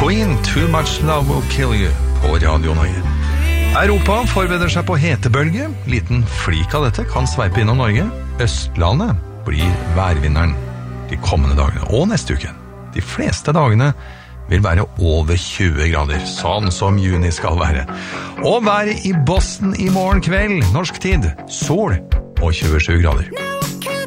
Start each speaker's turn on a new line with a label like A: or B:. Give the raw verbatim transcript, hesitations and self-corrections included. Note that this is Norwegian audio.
A: Queen, Too Much Love Will Kill You på Radio Norge. Europa forbereder seg på hetebølge. Liten flik av dette kan sveipe innom Norge. Østlandet blir værvinneren de kommende dagene og neste uke. De fleste dagene vil være over tjue grader, sånn som juni skal være. Og været i Boston i morgen kveld, norsk tid, sol og tjuesju grader.